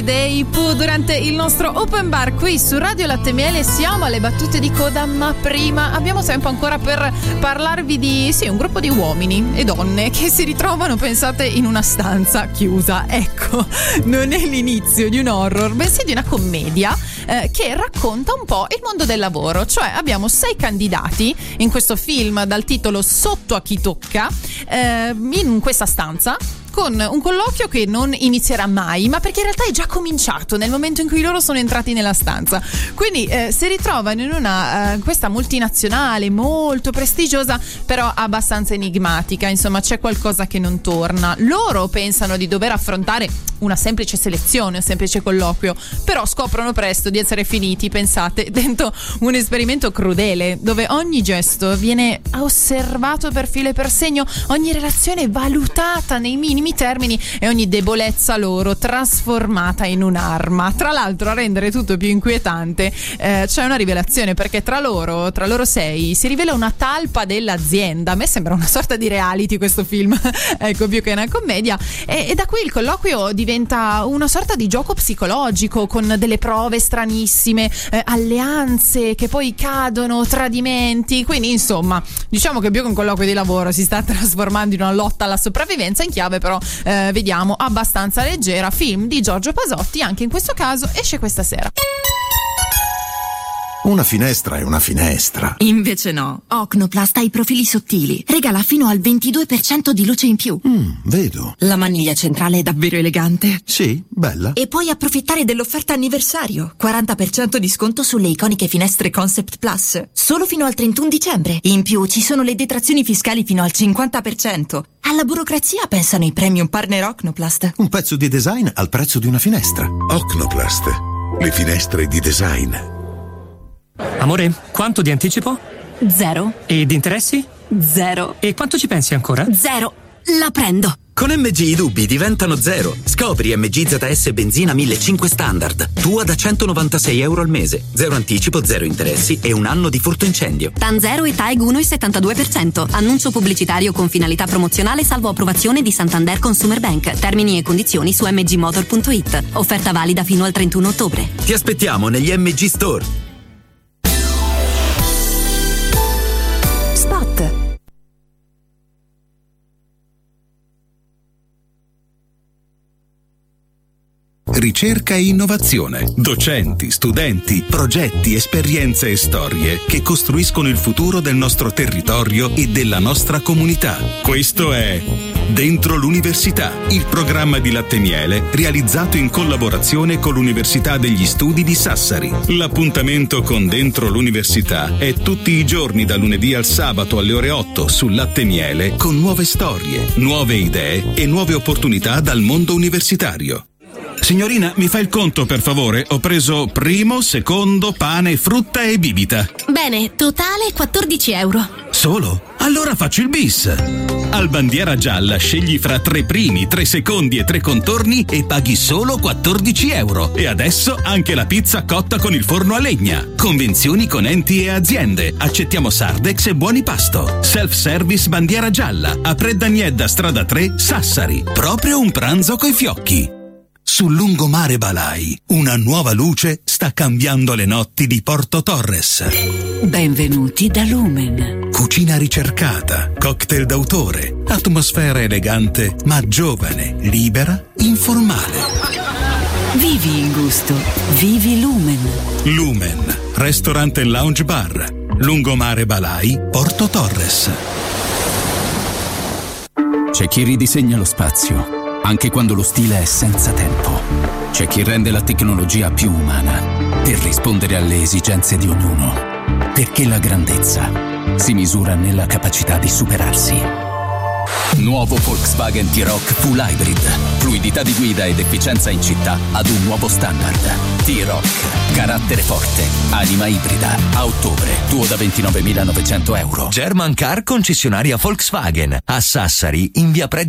dei Pooh durante il nostro open bar qui su Radio Latte Miele. Siamo alle battute di coda, ma prima abbiamo tempo ancora per parlarvi di un gruppo di uomini e donne che si ritrovano, pensate, in una stanza chiusa. Ecco, non è l'inizio di un horror, bensì di una commedia che racconta un po' il mondo del lavoro. Cioè abbiamo 6 candidati in questo film dal titolo Sotto a chi tocca, in questa stanza, con un colloquio che non inizierà mai, ma perché in realtà è già cominciato nel momento in cui loro sono entrati nella stanza. Quindi si ritrovano in questa multinazionale molto prestigiosa, però abbastanza enigmatica. Insomma, c'è qualcosa che non torna. Loro pensano di dover affrontare una semplice selezione, un semplice colloquio, però scoprono presto di essere finiti, pensate, dentro un esperimento crudele dove ogni gesto viene osservato per filo e per segno, ogni relazione valutata nei minimi termini e ogni debolezza loro trasformata in un'arma. Tra l'altro, a rendere tutto più inquietante c'è una rivelazione, perché tra loro 6 si rivela una talpa dell'azienda. A me sembra una sorta di reality questo film ecco, più che una commedia, e da qui il colloquio diventa una sorta di gioco psicologico con delle prove stranissime, alleanze che poi cadono, tradimenti. Quindi insomma, diciamo che più che un colloquio di lavoro si sta trasformando in una lotta alla sopravvivenza, in chiave però vediamo abbastanza leggera. Film di Giorgio Pasotti, anche in questo caso esce questa sera. Una finestra è una finestra. Invece no. Ocnoplast ha i profili sottili. Regala fino al 22% di luce in più. Vedo. La maniglia centrale è davvero elegante. Sì, bella. E puoi approfittare dell'offerta anniversario. 40% di sconto sulle iconiche finestre Concept Plus. Solo fino al 31 dicembre. In più ci sono le detrazioni fiscali fino al 50%. Alla burocrazia pensano i premium partner Ocnoplast. Un pezzo di design al prezzo di una finestra. Ocnoplast. Le finestre di design. Amore, quanto di anticipo? 0. E di interessi? 0. E quanto ci pensi ancora? 0. La prendo. Con MG i dubbi diventano 0. Scopri MG ZS benzina 1500 standard. Tua da €196 al mese. 0 anticipo, 0 interessi e 1 anno di furto incendio. TAN 0 e TAEG 1,72%. Annuncio pubblicitario con finalità promozionale salvo approvazione di Santander Consumer Bank. Termini e condizioni su mgmotor.it. Offerta valida fino al 31 ottobre. Ti aspettiamo negli MG Store. Ricerca e innovazione, docenti, studenti, progetti, esperienze e storie che costruiscono il futuro del nostro territorio e della nostra comunità. Questo è Dentro l'Università, il programma di Latte Miele realizzato in collaborazione con l'Università degli Studi di Sassari. L'appuntamento con Dentro l'Università è tutti i giorni da lunedì al sabato alle ore 8 su Latte Miele, con nuove storie, nuove idee e nuove opportunità dal mondo universitario. Signorina, mi fa il conto per favore? Ho preso primo, secondo, pane, frutta e bibita. Bene, totale €14. Solo? Allora faccio il bis. Al Bandiera Gialla scegli fra 3 primi, 3 secondi e 3 contorni e paghi solo €14. E adesso anche la pizza cotta con il forno a legna. Convenzioni con enti e aziende. Accettiamo Sardex e buoni pasto. Self-service Bandiera Gialla. A Preddaniedda, strada 3, Sassari. Proprio un pranzo coi fiocchi. Sul lungomare Balai, una nuova luce sta cambiando le notti di Porto Torres. Benvenuti da Lumen. Cucina ricercata, cocktail d'autore, atmosfera elegante ma giovane, libera, informale. Vivi il gusto. Vivi Lumen. Lumen, ristorante e lounge bar. Lungomare Balai, Porto Torres. C'è chi ridisegna lo spazio, anche quando lo stile è senza tempo. C'è chi rende la tecnologia più umana per rispondere alle esigenze di ognuno. Perché la grandezza si misura nella capacità di superarsi. Nuovo Volkswagen T-Roc Full Hybrid. Fluidità di guida ed efficienza in città ad un nuovo standard. T-Roc. Carattere forte. Anima ibrida. A ottobre. Tuo da €29.900. German Car concessionaria Volkswagen. A Sassari, in via